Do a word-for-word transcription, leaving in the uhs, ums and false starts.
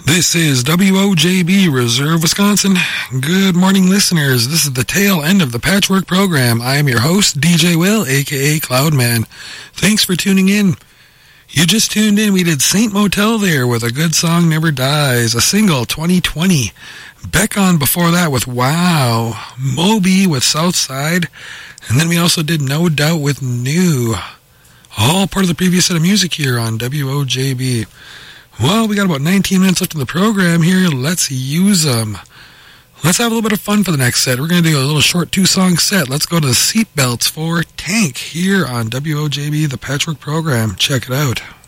This is W O J B, Reserve, Wisconsin. Good morning, listeners. This is the tail end of the Patchwork program. I am your host, D J Will, a k a. Cloudman. Thanks for tuning in. You just tuned in. We did Saint Motel there with A Good Song Never Dies, a single, twenty twenty. Beckon before that with Wow. Moby with Southside. And then we also did No Doubt with New. All part of the previous set of music here on W O J B. Well, we got about nineteen minutes left in the program here. Let's use them. Let's have a little bit of fun for the next set. We're going to do a little short two-song set. Let's go to the Seatbelts for Tank here on W O J B, the Patchwork program. Check it out.